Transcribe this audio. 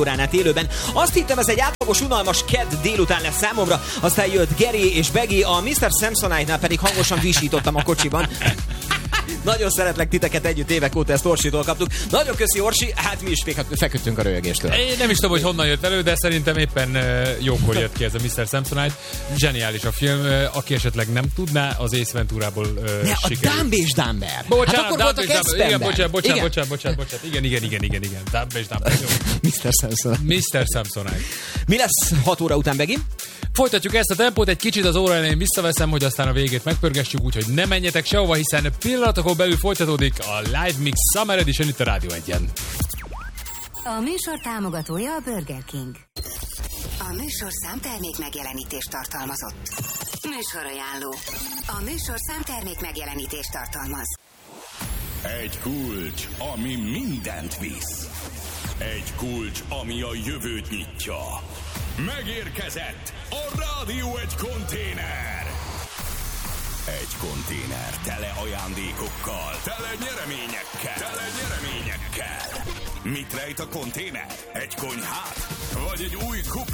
órán át élőben. Azt hittem, ez egy átlagos, unalmas kedd délután lesz számomra, aztán jött Geri és Begi, a Mr. Samsonite-nál pedig hangosan visítottam a kocsiban. Nagyon szeretlek titeket együtt évek óta, ezt Orsitól kaptuk. Nagyon köszi, Orsi, hát mi is feküdtünk a röhögéstől. Én nem is tudom, hogy honnan jött elő, de szerintem éppen jókor jött ki ez a Mr. Samsonite. Zseniális a film, aki esetleg nem tudná, az Ace Venturából sikerült. A Dumb és Dumber. Bocsánat, hát akkor voltak Eszpenben. Igen, bocsánat. Igen. Dumb és Dumber. Mr. Samsonite. Mr. Samsonite. Mi lesz 6 óra után, Begi? Folytatjuk ezt a tempót, egy kicsit az óra elején visszaveszem, hogy aztán a végét megpörgessük, úgyhogy ne menjetek sehova, hiszen pillanatokon belül folytatódik a Live Mix Summer Edition itt a Rádió 1-en. A műsor támogatója a Burger King. A műsorszám termék megjelenítést tartalmazott. Műsorajánló. A műsorszám termék megjelenítést tartalmaz. Egy kulcs, ami mindent visz. Egy kulcs, ami a jövőt nyitja. Megérkezett a Rádió egy konténer. Egy konténer tele ajándékokkal, tele nyereményekkel. Mit rejt a konténer? Egy konyhát? Vagy egy új kup?